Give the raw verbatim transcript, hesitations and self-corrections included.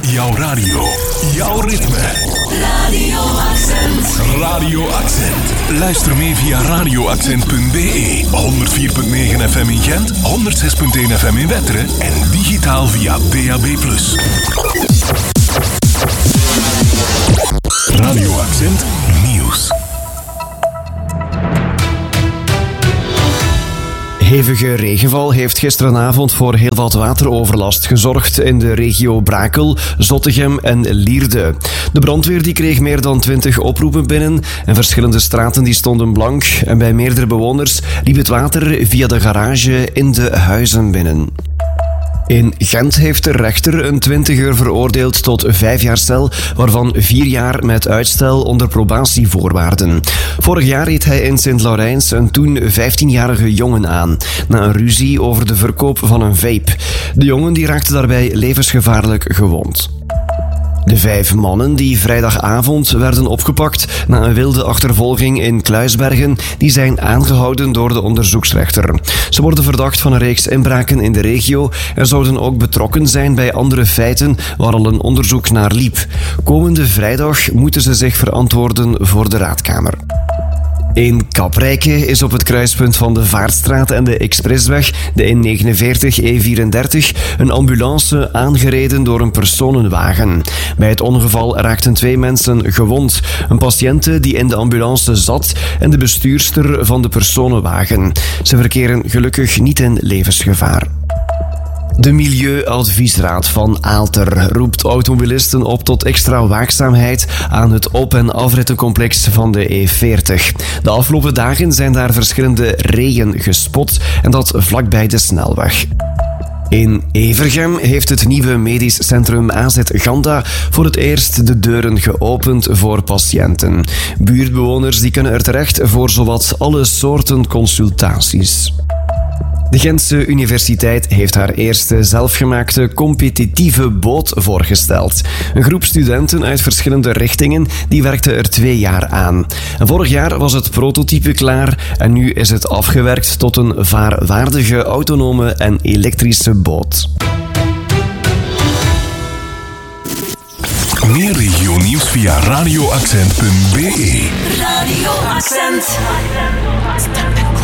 Jouw radio. Jouw ritme. Radio Accent. Radio Accent. Luister mee via radio accent punt b e. honderd vier komma negen F M in Gent, honderd zes komma één F M in Wetteren en digitaal via D A B plus. Radio Accent Nieuws. Hevige regenval heeft gisteravond voor heel wat wateroverlast gezorgd in de regio Brakel, Zottegem en Lierde. De brandweer die kreeg meer dan twintig oproepen binnen en verschillende straten die stonden blank en bij meerdere bewoners liep het water via de garage in de huizen binnen. In Gent heeft de rechter een twintiger veroordeeld tot vijf jaar cel, waarvan vier jaar met uitstel onder probatievoorwaarden. Vorig jaar reed hij in Sint-Laurijns een toen vijftienjarige jongen aan, na een ruzie over de verkoop van een vape. De jongen die raakte daarbij levensgevaarlijk gewond. De vijf mannen die vrijdagavond werden opgepakt na een wilde achtervolging in Kluisbergen, die zijn aangehouden door de onderzoeksrechter. Ze worden verdacht van een reeks inbraken in de regio en zouden ook betrokken zijn bij andere feiten waar al een onderzoek naar liep. Komende vrijdag moeten ze zich verantwoorden voor de raadkamer. In Kaprijke is op het kruispunt van de Vaartstraat en de Expressweg, de N negenenveertig E vierendertig, een ambulance aangereden door een personenwagen. Bij het ongeval raakten twee mensen gewond. Een patiënte die in de ambulance zat en de bestuurster van de personenwagen. Ze verkeren gelukkig niet in levensgevaar. De Milieuadviesraad van Aalter roept automobilisten op tot extra waakzaamheid aan het op- en afrittencomplex van de E veertig. De afgelopen dagen zijn daar verschillende reeën gespot en dat vlakbij de snelweg. In Evergem heeft het nieuwe medisch centrum A Z Ganda voor het eerst de deuren geopend voor patiënten. Buurtbewoners die kunnen er terecht voor zowat alle soorten consultaties. De Gentse Universiteit heeft haar eerste zelfgemaakte competitieve boot voorgesteld. Een groep studenten uit verschillende richtingen die werkte er twee jaar aan. En vorig jaar was het prototype klaar en nu is het afgewerkt tot een vaarwaardige, autonome en elektrische boot. Meer regionieuws via radio accent punt b e. Radio Accent.